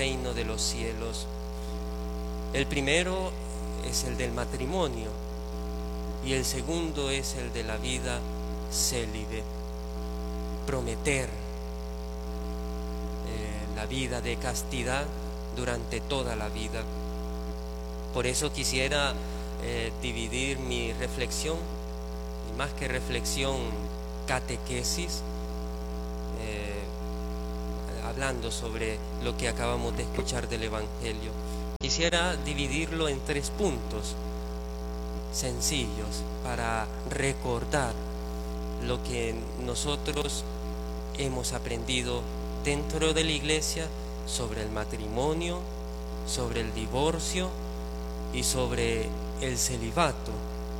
reino de los cielos. El primero es el del matrimonio y el segundo es el de la vida célibe. Prometer la vida de castidad durante toda la vida. Por eso quisiera dividir mi reflexión, y más que reflexión, catequesis, hablando sobre lo que acabamos de escuchar del Evangelio. Quisiera dividirlo en 3 puntos sencillos para recordar lo que nosotros hemos aprendido dentro de la Iglesia sobre el matrimonio, sobre el divorcio y sobre el celibato.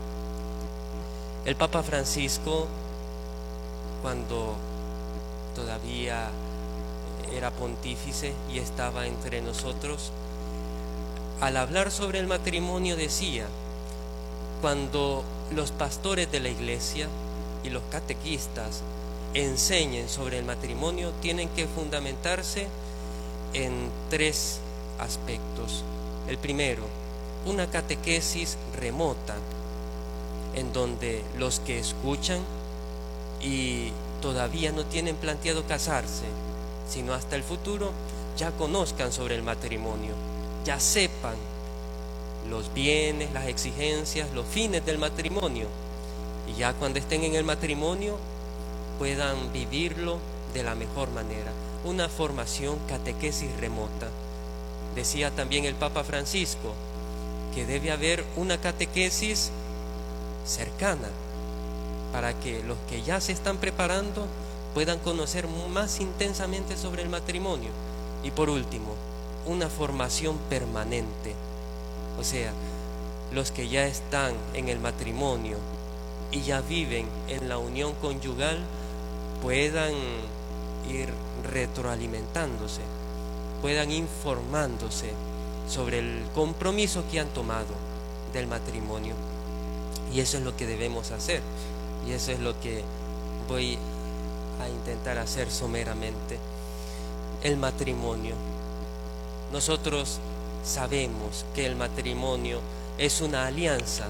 El Papa Francisco, cuando todavía era pontífice y estaba entre nosotros, al hablar sobre el matrimonio decía: cuando los pastores de la Iglesia y los catequistas enseñen sobre el matrimonio, tienen que fundamentarse en 3 aspectos. El primero, una catequesis remota, en donde los que escuchan y todavía no tienen planteado casarse, sino hasta el futuro, ya conozcan sobre el matrimonio, ya sepan los bienes, las exigencias, los fines del matrimonio, y ya cuando estén en el matrimonio puedan vivirlo de la mejor manera. Una formación catequesis remota. Decía también el Papa Francisco que debe haber una catequesis cercana para que los que ya se están preparando puedan conocer más intensamente sobre el matrimonio. Y por último, una formación permanente, o sea, los que ya están en el matrimonio y ya viven en la unión conyugal puedan ir retroalimentándose, puedan informándose sobre el compromiso que han tomado del matrimonio. Y eso es lo que debemos hacer, y eso es lo que voy a intentar hacer someramente. El matrimonio. Nosotros sabemos que el matrimonio es una alianza,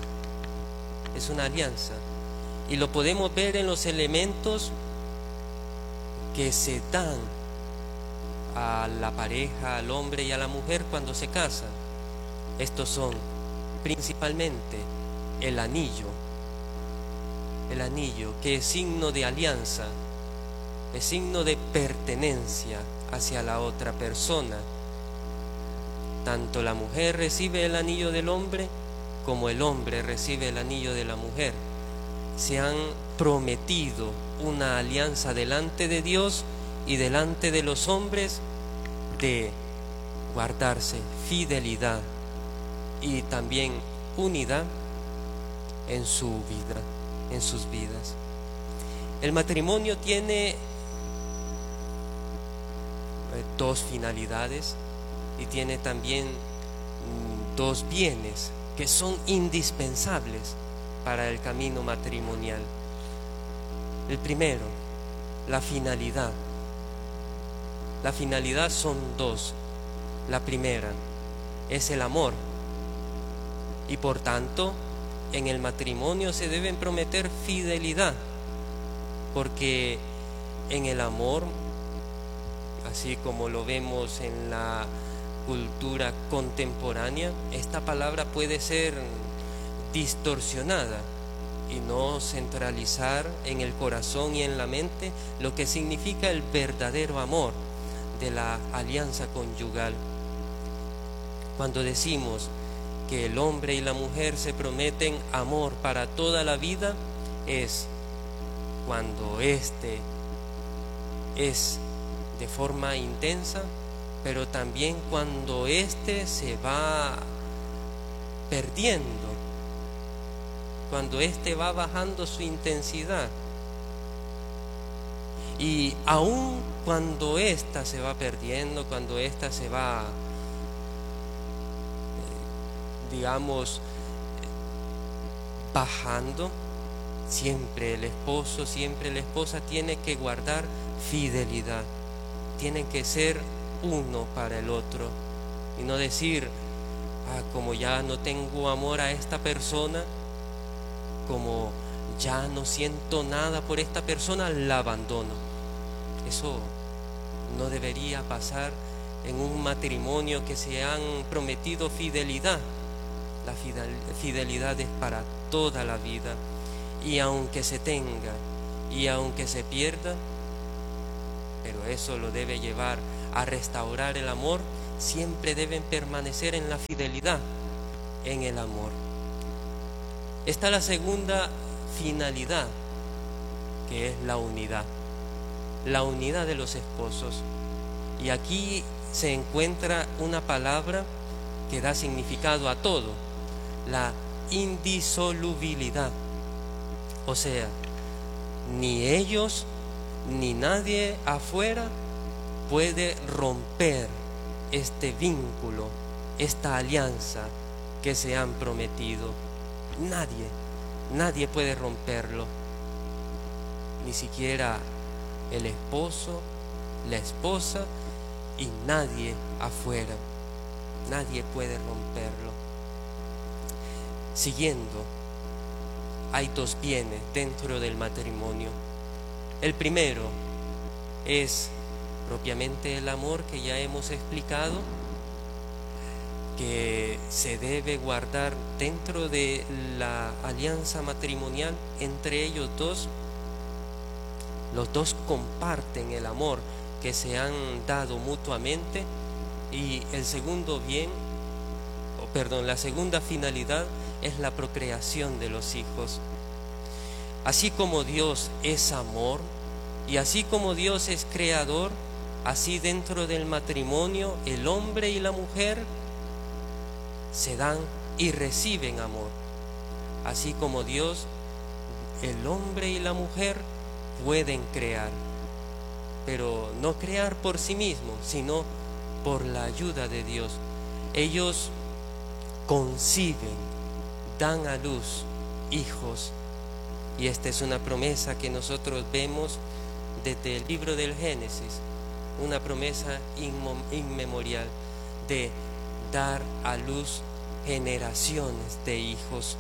y lo podemos ver en los elementos que se dan a la pareja, al hombre y a la mujer cuando se casan. Estos son principalmente el anillo, que es signo de alianza, es signo de pertenencia hacia la otra persona. Tanto la mujer recibe el anillo del hombre como el hombre recibe el anillo de la mujer. Se han prometido una alianza delante de Dios y delante de los hombres de guardarse fidelidad y también unidad en su vida, en sus vidas. El matrimonio tiene 2 finalidades y tiene también 2 bienes que son indispensables para el camino matrimonial. El primero, la finalidad. La finalidad son 2. La primera es el amor, y por tanto en el matrimonio se deben prometer fidelidad, porque en el amor, así como lo vemos en la cultura contemporánea, esta palabra puede ser distorsionada y no centralizar en el corazón y en la mente lo que significa el verdadero amor de la alianza conyugal. Cuando decimos que el hombre y la mujer se prometen amor para toda la vida, es cuando este es de forma intensa, pero también cuando este se va perdiendo, cuando este va bajando su intensidad, y aún cuando esta se va perdiendo, cuando esta se va, digamos, bajando, siempre el esposo, siempre la esposa tiene que guardar fidelidad, tienen que ser uno para el otro y no decir, como ya no tengo amor a esta persona, como ya no siento nada por esta persona, la abandono. Eso no debería pasar en un matrimonio que se han prometido fidelidad. La fidelidad es para toda la vida, y aunque se tenga y aunque se pierda, pero eso lo debe llevar a restaurar el amor. Siempre deben permanecer en la fidelidad, en el amor. Está la segunda finalidad, que es la unidad de los esposos. Y aquí se encuentra una palabra que da significado a todo: la indisolubilidad. O sea, ni ellos ni nadie afuera puede romper este vínculo, esta alianza que se han prometido. Nadie puede romperlo, ni siquiera el esposo, la esposa, y nadie afuera. Nadie puede romperlo. Siguiendo, hay dos bienes dentro del matrimonio. El primero es propiamente el amor, que ya hemos explicado, que se debe guardar dentro de la alianza matrimonial entre ellos dos. Los dos comparten el amor que se han dado mutuamente. Y el segundo bien, la segunda finalidad es la procreación de los hijos. Así como Dios es amor y así como Dios es creador, así dentro del matrimonio el hombre y la mujer se dan y reciben amor. Así como Dios, el hombre y la mujer pueden crear, pero no crear por sí mismos, sino por la ayuda de Dios. Ellos conciben, dan a luz hijos, y esta es una promesa que nosotros vemos desde el libro del Génesis, una promesa inmemorial de dar a luz generaciones de hijos.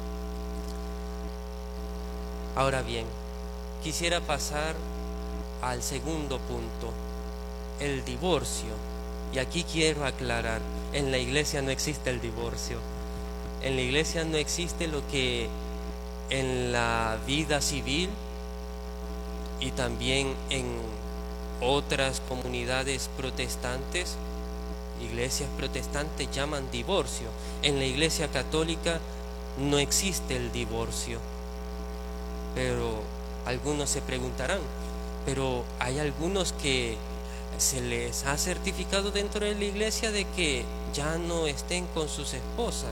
Ahora bien, quisiera pasar al segundo punto, el divorcio. Y aquí quiero aclarar, en la iglesia no existe el divorcio. En la iglesia no existe lo que en la vida civil y también en otras comunidades protestantes, iglesias protestantes, llaman divorcio. En la iglesia católica no existe el divorcio. Pero algunos se preguntarán, pero hay algunos que se les ha certificado dentro de la iglesia de que ya no estén con sus esposas.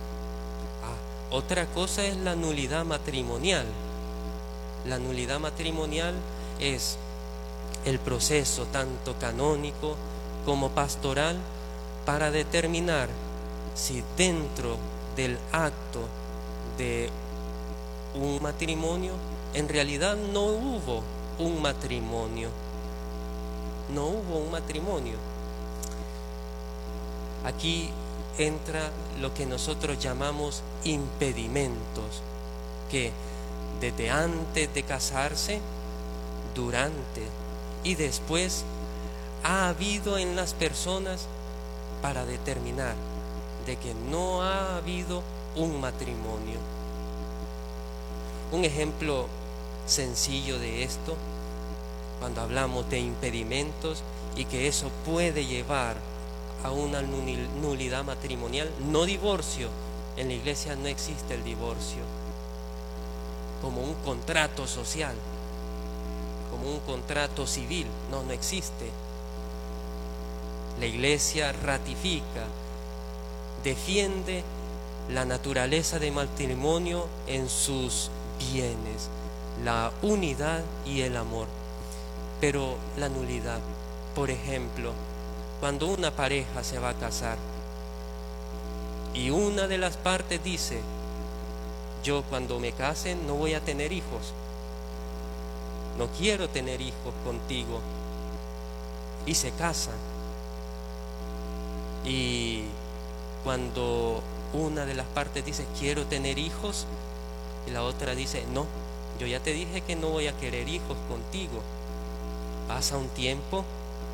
Otra cosa es la nulidad matrimonial. La nulidad matrimonial es el proceso tanto canónico como pastoral para determinar si dentro del acto de un matrimonio en realidad no hubo un matrimonio. No hubo un matrimonio. Aquí entra lo que nosotros llamamos impedimentos, que desde antes de casarse, durante y después ha habido en las personas para determinar de que no ha habido un matrimonio. Un ejemplo sencillo de esto, cuando hablamos de impedimentos y que eso puede llevar a una nulidad matrimonial, no divorcio. En la iglesia no existe el divorcio como un contrato social, como un contrato civil, no existe. La iglesia ratifica, defiende la naturaleza de matrimonio en sus bienes, la unidad y el amor. Pero la nulidad, por ejemplo, cuando una pareja se va a casar y una de las partes dice: yo cuando me case no voy a tener hijos, no quiero tener hijos contigo, y se casan Y cuando una de las partes dice quiero tener hijos y la otra dice no, yo ya te dije que no voy a querer hijos contigo. Pasa un tiempo,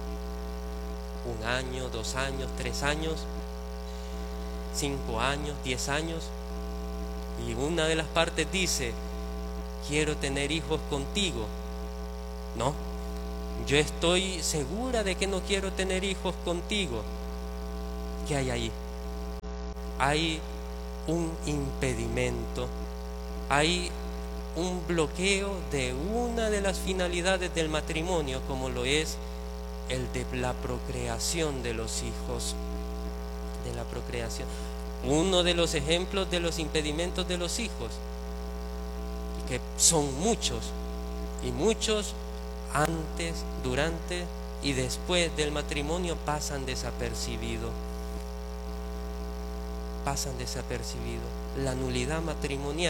1 año, 2 años, 3 años, 5 años, 10 años, y una de las partes dice quiero tener hijos contigo. No, yo estoy segura de que no quiero tener hijos contigo. ¿Qué hay ahí? Hay un impedimento, hay un bloqueo de una de las finalidades del matrimonio, como lo es el de la procreación de los hijos, de la procreación. Uno de los ejemplos de los impedimentos de los hijos, que son muchos, y muchos antes, durante y después del matrimonio pasan desapercibidos. La nulidad matrimonial.